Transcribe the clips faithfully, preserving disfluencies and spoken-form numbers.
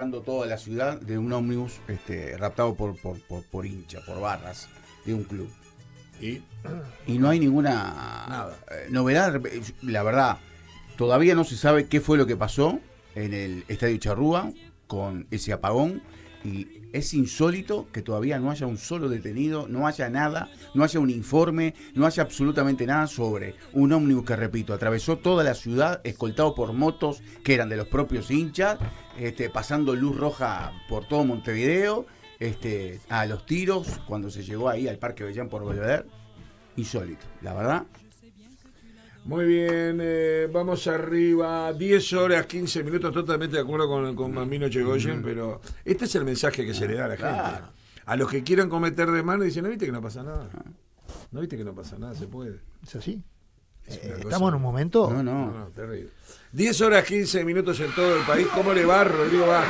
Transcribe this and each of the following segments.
pasando toda la ciudad de un ómnibus este, raptado por, por, por, por hincha, por barras de un club. ¿Y? Y no hay ninguna eh, novedad. La verdad, todavía no se sabe qué fue lo que pasó en el Estadio Charrúa con ese apagón. Y es insólito que todavía no haya un solo detenido, no haya nada, no haya un informe, no haya absolutamente nada sobre un ómnibus que, repito, atravesó toda la ciudad, escoltado por motos que eran de los propios hinchas, este, pasando luz roja por todo Montevideo, este, a los tiros, cuando se llegó ahí al Parque Bellán por Belvedere. Insólito, la verdad. Muy bien, eh, vamos arriba, diez horas, quince minutos, totalmente de acuerdo con, con Mamino Chegoyen, mm. pero este es el mensaje que se le da a la claro. gente. A los que quieran cometer de mano dicen, ¿no viste que no pasa nada? ¿No viste que no pasa nada? Se puede. ¿Es así? Es eh, ¿Estamos en un momento? No, no. no, no terrible. diez horas, quince minutos en todo el país. ¿Cómo le va Rodrigo Vázquez?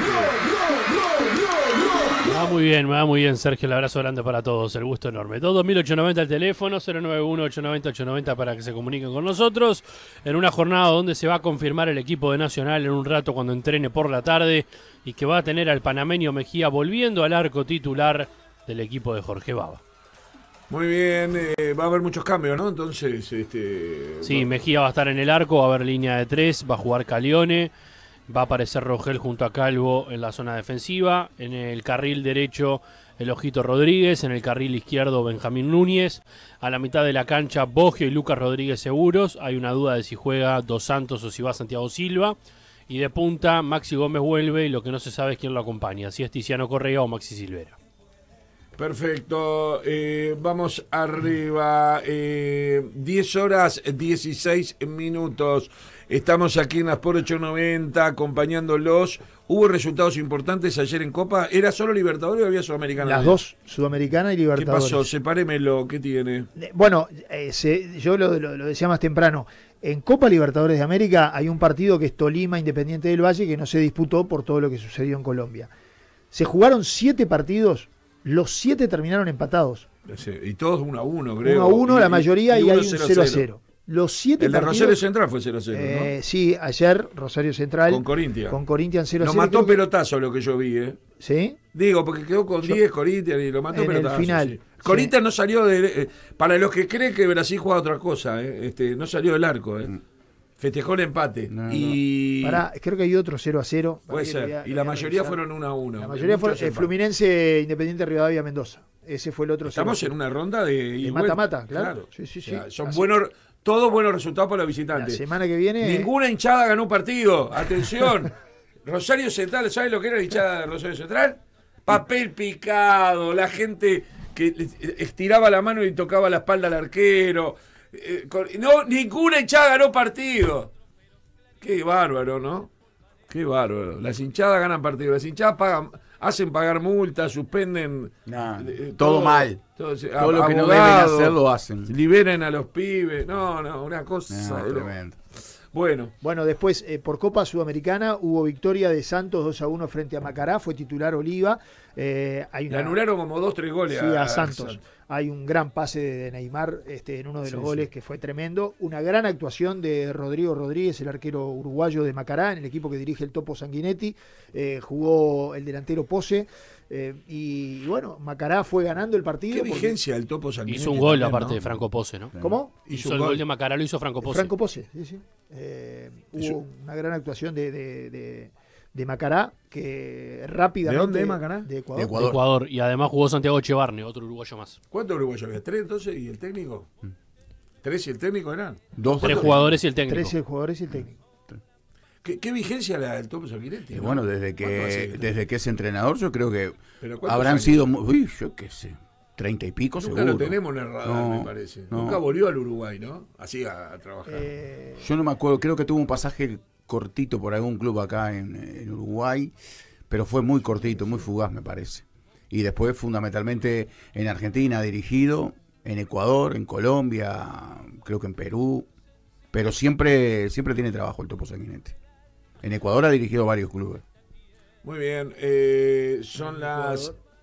Me va muy bien, me va muy bien, Sergio. El abrazo grande para todos, el gusto enorme. dos mil ochocientos noventa el teléfono, cero nueve uno, ocho nueve cero, ocho nueve cero para que se comuniquen con nosotros. En una jornada donde se va a confirmar el equipo de Nacional en un rato cuando entrene por la tarde y que va a tener al panameño Mejía volviendo al arco titular del equipo de Jorge Baba. Muy bien, eh, va a haber muchos cambios, ¿no? Entonces, este... Sí, Mejía va a estar en el arco, va a haber línea de tres, va a jugar Calione. Va a aparecer Rogel junto a Calvo en la zona defensiva. En el carril derecho, el Ojito Rodríguez. En el carril izquierdo, Benjamín Núñez. A la mitad de la cancha, Boggio y Lucas Rodríguez seguros. Hay una duda de si juega Dos Santos o si va Santiago Silva. Y de punta, Maxi Gómez vuelve y lo que no se sabe es quién lo acompaña. Si es Tiziano Correa o Maxi Silvera. Perfecto, eh, vamos arriba, eh, diez horas, dieciséis minutos, estamos aquí en las por ochocientos noventa acompañándolos. ¿Hubo resultados importantes ayer en Copa? ¿Era solo Libertadores o había Sudamericana? Las dos, Sudamericana y Libertadores. ¿Qué pasó? Sepáремelo, ¿qué tiene? Bueno, eh, se, yo lo, lo, lo decía más temprano, en Copa Libertadores de América hay un partido que es Tolima Independiente del Valle que no se disputó por todo lo que sucedió en Colombia. Se jugaron siete partidos. Los siete terminaron empatados. Y todos uno a uno, creo. Uno a uno, y, la mayoría, y, y hay un cero a cero. Los siete El de partidos, Rosario Central fue cero a cero, eh, ¿no? Sí, ayer Rosario Central. Con Corinthians. Con Corinthians cero a cero. Lo mató pelotazo lo que yo vi, ¿eh? ¿Sí? Digo, porque quedó con yo, diez Corinthians y lo mató en pelotazo. El final. Sí. Corinthians sí. no salió de... Eh, para los que creen que Brasil juega otra cosa, ¿eh? Este, no salió del arco, ¿eh? Mm. Festejó el empate. No, y no. Pará, creo que hay otro cero a cero. Puede ser. A, y la mayoría revisar. Fueron uno a uno. La mayoría fueron eh, Fluminense, Independiente Rivadavia, Mendoza. Ese fue el otro. Estamos en una ronda de mata-mata, claro. claro. Sí, sí, sí. O sea, son Así. buenos, todos buenos resultados para los visitantes. La semana que viene. Ninguna hinchada ganó un partido. Atención. Rosario Central, ¿sabes lo que era la hinchada de Rosario Central? Papel picado, la gente que estiraba la mano y tocaba la espalda al arquero. Eh, con, no, ninguna hinchada ganó partido. Qué bárbaro, ¿no? Qué bárbaro. Las hinchadas ganan partidos. Las hinchadas pagan, hacen pagar multas, suspenden. Nah, eh, todo, todo mal. Todo, todo lo que no deben hacer lo hacen. Liberen a los pibes. No, no, una cosa. No, tremendo. Bueno. Bueno, después eh, por Copa Sudamericana hubo victoria de Santos dos a uno frente a Macará, fue titular Oliva. Eh, hay una... Le anularon como dos, tres goles sí, a, a Santos. Santos. Hay un gran pase de Neymar este, en uno de los sí, goles sí. que fue tremendo. Una gran actuación de Rodrigo Rodríguez, el arquero uruguayo de Macará, en el equipo que dirige el Topo Sanguinetti. Eh, jugó el delantero Pose. Eh, y bueno, Macará fue ganando el partido. ¿Qué vigencia el Topo Sanguinetti? Hizo un gol también, aparte ¿no? de Franco Pose, ¿no? ¿Cómo? Hizo, hizo el gol. gol de Macará, lo hizo Franco Pose. Franco Pose, sí, sí. Eh, hubo una gran actuación de, de, de, de Macará, que rápidamente... ¿De dónde es Macará? De Ecuador. De Ecuador. De Ecuador. Y además jugó Santiago Echevarne, otro uruguayo más. ¿Cuántos uruguayos había? ¿Tres entonces? ¿Y el técnico? Mm. ¿Tres y el técnico eran? Dos. Tres jugadores y el técnico. Tres jugadores y el técnico. ¿Qué, ¿Qué vigencia la del Topo Sanguinetti? ¿no? Bueno, desde que desde que es entrenador, yo creo que habrán años? sido, uy, yo qué sé, treinta y pico Nunca seguro. Lo tenemos en el radar, no, me parece. No. Nunca volvió al Uruguay, ¿no? Así a, a trabajar. Eh... Yo no me acuerdo, creo que tuvo un pasaje cortito por algún club acá en, en Uruguay, pero fue muy cortito, muy fugaz, me parece. Y después, fundamentalmente, en Argentina dirigido, en Ecuador, en Colombia, creo que en Perú, pero siempre siempre tiene trabajo el Topo Sanguinetti. En Ecuador ha dirigido varios clubes. Muy bien, eh, son las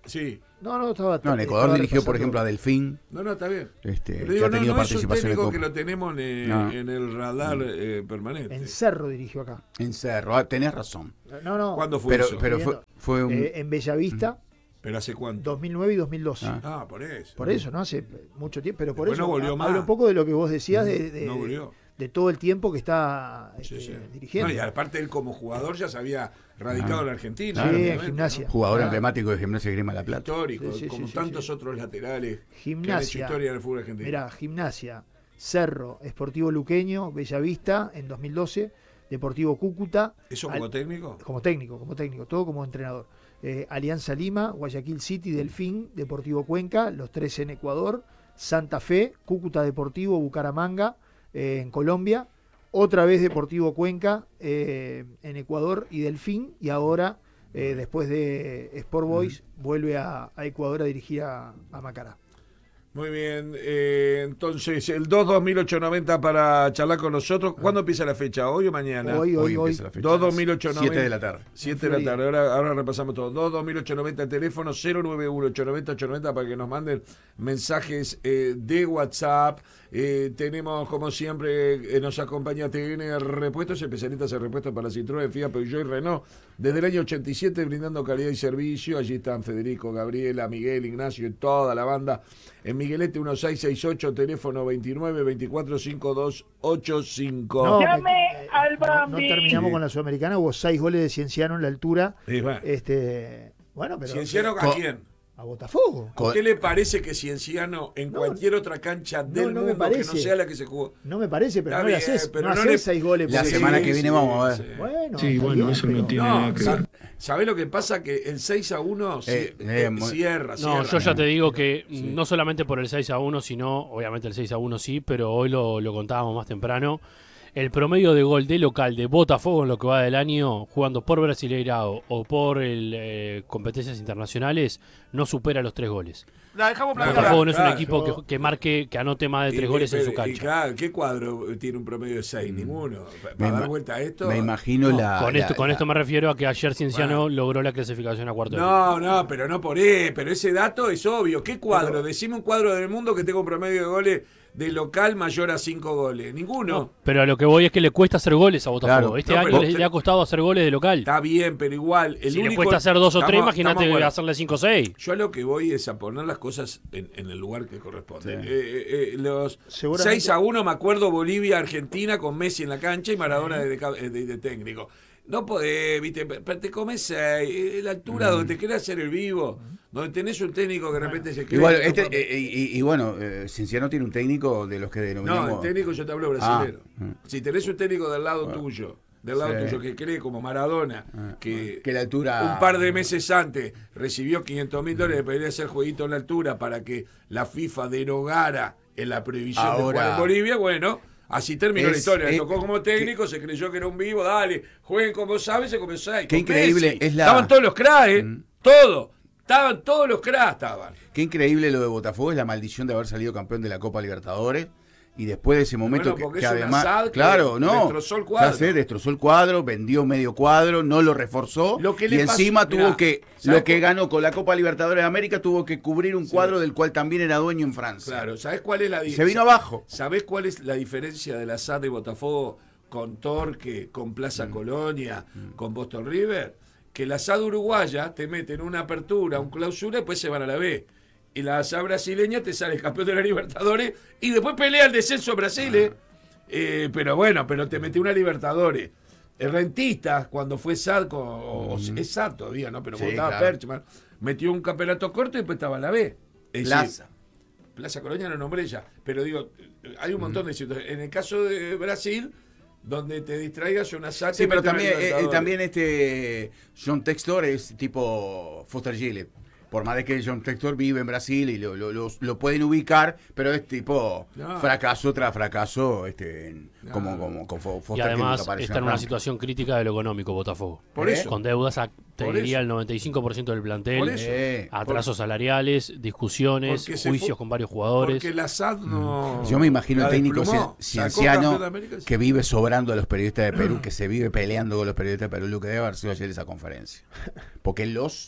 Sí. No, no, estaba. No, en Ecuador estaba dirigió, por repasando. ejemplo, a Delfín. No, no, está bien. Este, Pero que digo, ha no, tenido no es un participación en técnico Copa. que lo tenemos en, No. en el radar eh, permanente. En Cerro dirigió acá. En Cerro, ah, tenés razón. No, no. ¿Cuándo fue Pero, eso? pero fue, fue un. Eh, en Bellavista, ¿Pero hace cuánto? dos mil nueve y dos mil doce. Ah. Ah, por eso. Por eso, ¿no? Hace mucho tiempo. Pero por Después eso no volvió ha- más. hablo un poco de lo que vos decías de, de, No volvió. de todo el tiempo que está Sí, este, sí. dirigiendo. No, y aparte él como jugador ya se había radicado Ah. en Argentina. Sí, en obviamente, Gimnasia. ¿no? Jugador Ah, emblemático de Gimnasia y Grima La Plata. histórico, Sí, sí, como sí, sí, tantos sí. otros laterales que han hecho Gimnasia. historia en el fútbol argentino. Mirá, Gimnasia, Cerro, Sportivo Luqueño, Bellavista en dos mil doce, Deportivo Cúcuta. ¿Eso Al- como técnico? Como técnico, como técnico, todo como entrenador. Eh, Alianza Lima, Guayaquil City, Delfín, Deportivo Cuenca, los tres en Ecuador, Santa Fe, Cúcuta Deportivo, Bucaramanga eh, en Colombia, otra vez Deportivo Cuenca eh, en Ecuador y Delfín, y ahora, eh, después de Sport Boys, vuelve a, a Ecuador a dirigir a, a Macará. Muy bien, eh, entonces el dos dos mil ochocientos noventa para charlar con nosotros. ¿Cuándo empieza la fecha? ¿Hoy o mañana? Hoy, hoy, hoy. empieza la fecha. dos dos mil ochocientos noventa. siete de la tarde. siete de la tarde, ahora, ahora repasamos todo. dos dos mil ochocientos noventa, teléfono cero nueve uno ocho nueve cero ocho nueve cero para que nos manden mensajes eh, de WhatsApp. Eh, tenemos, como siempre, eh, nos acompaña T N Repuestos, especialistas en repuestos para Citroën, Fiat, Peugeot y Renault. Desde el año ochenta y siete brindando calidad y servicio. Allí están Federico, Gabriela, Miguel, Ignacio y toda la banda. En Miguelete uno seis seis ocho, teléfono veintinueve veinticuatro cincuenta y dos ochenta y cinco. No, Llame me- al no, no Bambi. terminamos Sí. con la Sudamericana, hubo seis goles de Cienciano en la altura. Sí, bueno. Este, bueno, pero ¿Cienciano a Co- quién? a Botafogo. ¿A usted le parece que Cienciano en No, cualquier otra cancha del no me mundo que no parece. sea la que se jugó? No me parece, pero Está no le bien, haces, pero no no haces le- seis goles. La por semana ahí. que viene vamos a ver. sí. Bueno, Sí, está bueno, bien, eso no pero- tiene No, nada que sa- ver. ¿sabés lo que pasa? Que el seis a uno Eh, eh, muy- cierra, cierra. No, yo ya te digo que Sí. no solamente por el seis a uno, sino, obviamente el seis a uno sí, pero hoy lo, lo contábamos más temprano. El promedio de gol de local de Botafogo en lo que va del año, jugando por Brasileirao o por el, eh, competencias internacionales, no supera los tres goles. La dejamos Claro, plantada. Botafogo no es un claro. equipo que, que marque, que anote más de Y- tres goles y- en su y cancha. claro, ¿qué cuadro tiene un promedio de seis? Ninguno. Pa- Me Para dar ima- vuelta a esto. Me imagino No, la. con la- esto, con la- esto me refiero a que ayer Cienciano Bueno. logró la clasificación a cuarto de No, final. no, pero no por él. Pero ese dato es obvio. ¿Qué cuadro? Decime un cuadro del mundo que tenga un promedio de goles de local mayor a cinco goles. Ninguno. Pero a lo que voy es que le cuesta hacer goles a Botafogo. Claro. Este No, año pero le, usted- le ha costado hacer goles de local. Está bien, pero igual. El Si único... le cuesta hacer dos o tres, Estamos- imagínate estamos bueno. hacerle cinco o seis. Yo a lo que voy es a poner las cosas en, en el lugar que corresponde. Sí. Eh, eh, eh, los Seguramente- seis a uno, me acuerdo, Bolivia-Argentina con Messi en la cancha y Maradona de, de- de- de técnico. No podés, viste, pero te comes seis, eh, la altura donde te querés hacer el vivo, donde tenés un técnico que de repente se cree... Igual, que no este, puede- eh, y, y bueno, eh, Cienciano tiene un técnico de los que denominamos. no, el técnico yo te hablo brasilero. Ah, mm. Si tenés un técnico del lado Bueno. tuyo, del lado Sí. tuyo que cree como Maradona, Ah, que, que la altura- un par de meses antes recibió quinientos mil dólares para ir a hacer jueguito en la altura para que la FIFA derogara en la prohibición de Ahora- jugar en Bolivia, bueno, así terminó la Es- historia. Le es- tocó como técnico, se creyó que era un vivo, dale, jueguen como saben, se comenzó ahí. Qué con increíble Messi. es la- Estaban todos los cracks, ¿eh? Mm. Todos. Estaban todos los cracks, estaban. Qué increíble lo de Botafogo, es la maldición de haber salido campeón de la Copa Libertadores. Y después de ese momento Bueno, que, porque que es un además, asad que claro, no, destrozó el cuadro. ya sé, destrozó el cuadro, vendió medio cuadro, no lo reforzó Lo que y le pasó- encima mirá, tuvo que, ¿sabes lo que cu- ganó con la Copa Libertadores de América, tuvo que cubrir un cuadro del cual también era dueño en Francia. Claro, ¿sabés cuál es la Se diferencia? vino abajo. ¿Sabés cuál es la diferencia del asad de Botafogo con Torque, con Plaza Colonia, con Boston River? Que el asad uruguaya te mete en una apertura, un clausura, y después se van a la B. Y la asad brasileña te sale campeón de la Libertadores y después pelea el descenso a Brasil. ¿eh? Eh, pero bueno, pero te mete una Libertadores. El Rentistas, cuando fue S A D, con, o, o es S A D todavía, ¿no? Pero Sí, cuando estaba claro. Perchman, metió un campeonato corto y después estaba en la B. Es decir, Plaza. Plaza Colonia lo nombré ya, pero digo, hay un montón de situaciones. En el caso de Brasil, donde te distraigas una S A T. Sí, pero también, eh, eh, también este John Textor es tipo Foster Gillett. Por más de que John Textor vive en Brasil y lo, lo, lo- lo pueden ubicar, pero es tipo No. fracaso tras fracaso, este, en- No. como, como, como Fo- Foster Y que además nunca apareció está en una Francia. situación crítica de lo económico Botafogo. Por ¿Eh? eso. Con deudas, a- te Por diría eso. el noventa y cinco por ciento del plantel, Por eso. Eh, atrasos salariales, discusiones, Porque se juicios fue- con varios jugadores. Porque la S A D no. Yo me imagino la el técnico desplumó. cien- Sacó cienciano campeón de América, sí. que vive sobrando a los periodistas de Perú, que se vive peleando con los periodistas de Perú, lo que debe haber sido ayer esa conferencia. Porque los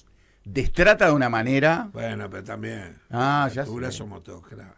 destrata de una manera. Bueno, pero también. Ah, ya altura sé. somos todos, claro.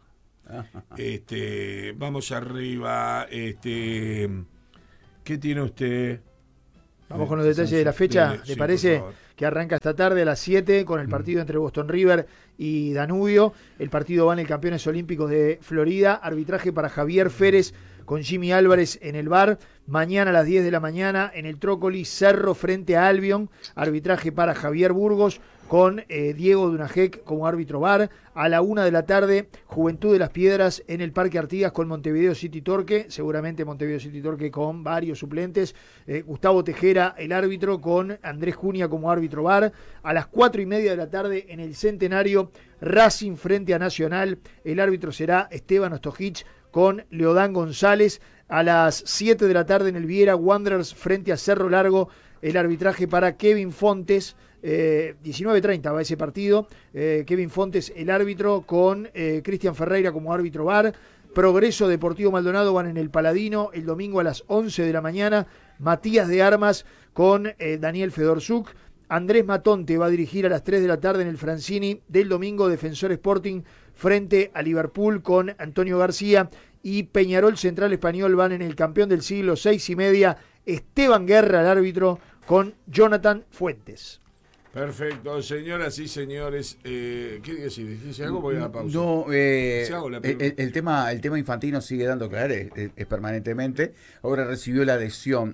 Este, vamos arriba. Este, ¿qué tiene usted? Vamos con los detalles de la fecha. Dele, ¿Le sí, parece? por favor. Que arranca esta tarde a las siete con el partido entre Boston River y Danubio. El partido va en el Campeones Olímpicos de Florida. Arbitraje para Javier Férez con Jimmy Álvarez en el V A R. Mañana a las diez de la mañana en el Trócoli, Cerro frente a Albion. Arbitraje para Javier Burgos con eh, Diego Dunajec como árbitro V A R. A la una de la tarde, Juventud de las Piedras en el Parque Artigas con Montevideo City Torque. Seguramente Montevideo City Torque con varios suplentes. Eh, Gustavo Tejera, el árbitro, con Andrés Junia como árbitro V A R. A las cuatro y media de la tarde en el Centenario, Racing frente a Nacional. El árbitro será Esteban Ostojic con Leodán González. A las siete de la tarde en el Viera, Wanderers frente a Cerro Largo. El arbitraje para Kevin Fontes. Eh, diecinueve treinta va ese partido. Eh, Kevin Fontes, el árbitro, con eh, Cristian Ferreira como árbitro V A R. Progreso Deportivo Maldonado van en el Paladino el domingo a las once de la mañana. Matías de Armas con eh, Daniel Fedorzuk. Andrés Matonte va a dirigir a las tres de la tarde en el Francini del domingo. Defensor Sporting frente a Liverpool con Antonio García. Y Peñarol Central Español van en el Campeón del Siglo, seis y media. Esteban Guerra, el árbitro, con Jonathan Fuentes. Perfecto, señoras y señores. Eh, ¿Qué decir? ¿Dice algo? Voy a la pausa. No, eh, Se hago la el, pregunta. el tema, el tema infantino sigue dando que hablar, es, es- es permanentemente. Ahora recibió la adhesión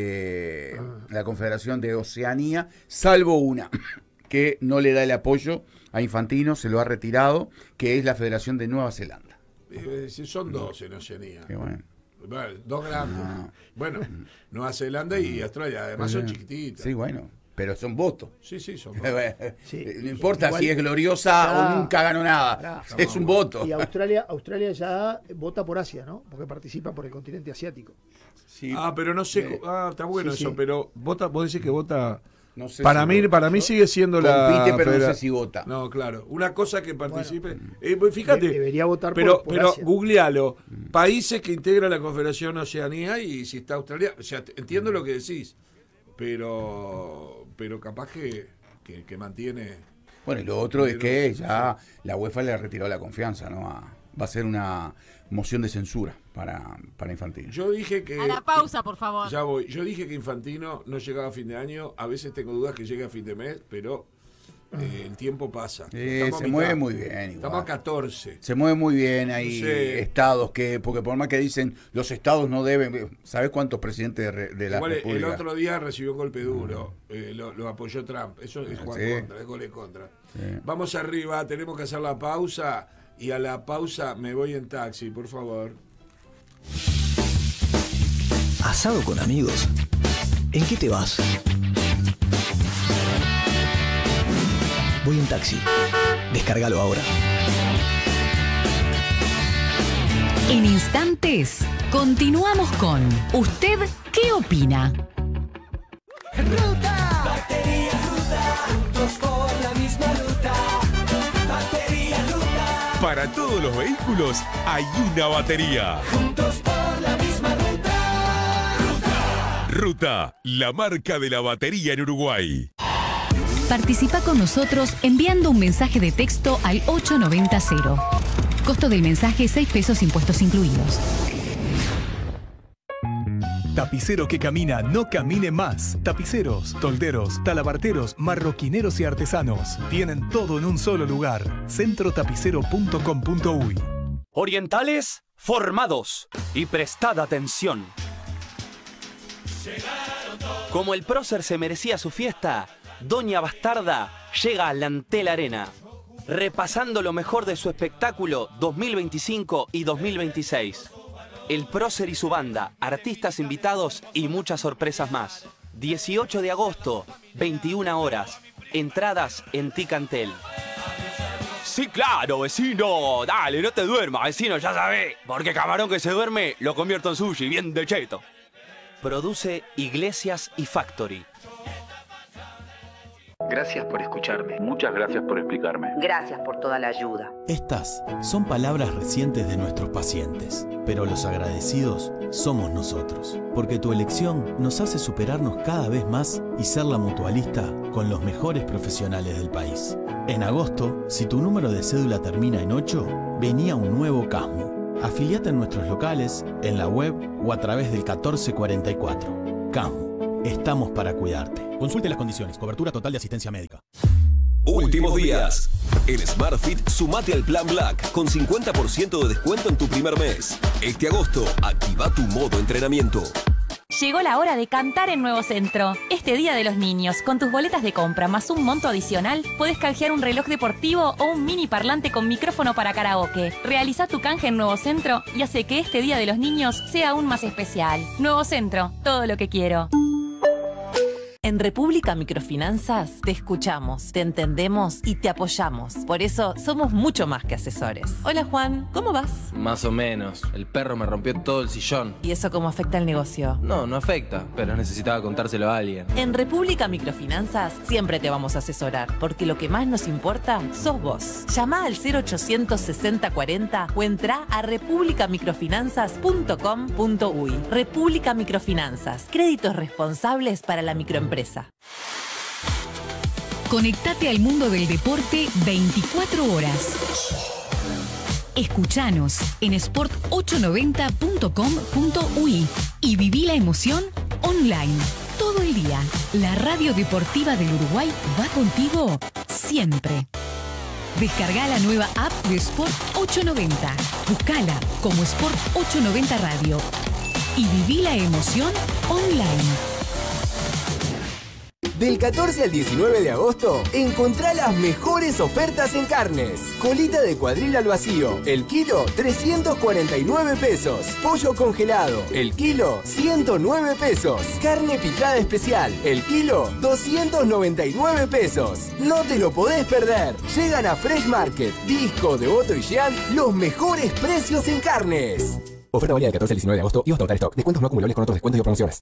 de la Confederación de Oceanía, salvo una que no le da el apoyo a Infantino, se lo ha retirado, que es la Federación de Nueva Zelanda. Eh, si son dos en Oceanía. Qué bueno. Bueno, dos grandes. Ah. Bueno, Nueva Zelanda y Australia. Además son chiquititas. Sí, bueno, pero son votos. Sí, sí, son Sí. No importa Igual- si es gloriosa Ah. o nunca ganó nada, Ah. es un voto. Y Australia, Australia ya vota por Asia, ¿no? Porque participa por el continente asiático. Sí. Ah, pero no sé. Eh, Ah, está bueno sí, eso, sí. pero vota, vos decís que vota. No sé Para si mí, vota. para mí sigue siendo la. Compite, pero no federa- sé si vota. No, claro. Una cosa que participe. Eh, pues fíjate. De- debería votar por- pero, por pero Asia. googlealo. Países que integran la Confederación Oceanía y si está Australia. O sea, t- entiendo lo que decís. Pero. Pero capaz que, que, que mantiene. Bueno, y lo otro es que ya la UEFA le ha retirado la confianza, ¿no? A- va a ser una moción de censura para, para Infantino. Yo dije que. A la pausa, por favor. Ya voy. Yo dije que Infantino no llegaba a fin de año. A veces tengo dudas que llegue a fin de mes, pero eh, el tiempo pasa. Sí, Estamos a se mitad. mueve muy bien. Estamos igual. a catorce. Se mueve muy bien, hay Sí. estados que, porque por más que dicen los estados no deben, ¿sabes cuántos presidentes de, re- de la Igual el República? otro día recibió un golpe duro. Eh, lo, lo apoyó Trump. Eso es jugar Sí. contra, es gol en contra. Sí. Vamos arriba, tenemos que hacer la pausa. Y a la pausa me voy en taxi, por favor. ¿Asado con amigos? ¿En qué te vas? Voy en taxi. Descárgalo ahora. En instantes, continuamos con ¿Usted qué opina? Ruta, batería ruta, juntos por la misma ruta. Batería ruta, Para todos los vehículos hay una batería. juntos por la misma ruta. Ruta, la marca de la batería en Uruguay. Participa con nosotros enviando un mensaje de texto al ocho nueve cero. Costo del mensaje seis pesos impuestos incluidos. Tapicero que camina, no camine más. Tapiceros, tolderos, talabarteros, marroquineros y artesanos. Tienen todo en un solo lugar. centro tapicero punto com punto uy. Orientales formados y prestad atención. Como el prócer se merecía su fiesta, Doña Bastarda llega a la Antel Arena, repasando lo mejor de su espectáculo dos mil veinticinco y dos mil veintiséis. El prócer y su banda, artistas invitados y muchas sorpresas más. dieciocho de agosto, veintiuna horas. Entradas en Ticantel. Sí, claro, vecino. Dale, no te duermas, vecino, ya sabés. Porque camarón que se duerme, lo convierto en sushi, bien de cheto. Produce Iglesias y Factory. Gracias por escucharme. Muchas gracias por explicarme. Gracias por toda la ayuda. Estas son palabras recientes de nuestros pacientes, pero los agradecidos somos nosotros, porque tu elección nos hace superarnos cada vez más y ser la mutualista con los mejores profesionales del país. En agosto, si tu número de cédula termina en ocho, venía un nuevo CASMU. Afiliate en nuestros locales, en la web o a través del catorce cuarenta y cuatro. CASMU, estamos para cuidarte. Consulte las condiciones, cobertura total de asistencia médica. Últimos días. En SmartFit, sumate al Plan Black con cincuenta por ciento de descuento en tu primer mes. Este agosto, activa tu modo entrenamiento. Llegó la hora de cantar en Nuevo Centro. Este Día de los Niños, con tus boletas de compra más un monto adicional, podés canjear un reloj deportivo o un mini parlante con micrófono para karaoke. Realiza tu canje en Nuevo Centro y hace que este Día de los Niños sea aún más especial. Nuevo Centro, todo lo que quiero. En República Microfinanzas te escuchamos, te entendemos y te apoyamos. Por eso somos mucho más que asesores. Hola Juan, ¿cómo vas? Más o menos. El perro me rompió todo el sillón. ¿Y eso cómo afecta al negocio? No, no afecta, pero necesitaba contárselo a alguien. En República Microfinanzas siempre te vamos a asesorar, porque lo que más nos importa sos vos. Llama al cero ochocientos sesenta cuarenta o entra a república microfinanzas punto com punto uy. República Microfinanzas, créditos responsables para la microempresa. Conectate al mundo del deporte veinticuatro horas. Escuchanos en sport ochocientos noventa punto com punto uy y viví la emoción online. Todo el día, la radio deportiva del Uruguay va contigo siempre. Descarga la nueva app de Sport ochocientos noventa. Buscala como Sport ochocientos noventa Radio y viví la emoción online. Del catorce al diecinueve de agosto, encontrá las mejores ofertas en carnes. Colita de cuadril al vacío, el kilo trescientos cuarenta y nueve pesos. Pollo congelado, el kilo ciento nueve pesos. Carne picada especial, el kilo doscientos noventa y nueve pesos. No te lo podés perder. Llegan a Fresh Market, Disco, Devoto y Jean los mejores precios en carnes. Oferta válida del catorce al diecinueve de agosto y hasta agotar stock. Descuentos no acumulables con otros descuentos y promociones.